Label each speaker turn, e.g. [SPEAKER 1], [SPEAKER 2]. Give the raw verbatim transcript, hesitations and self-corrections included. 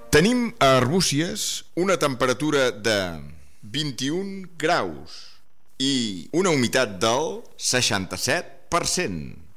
[SPEAKER 1] Tenim a Arbúcies una temperatura de vint-i-un graus i una humitat del seixanta-set per cent.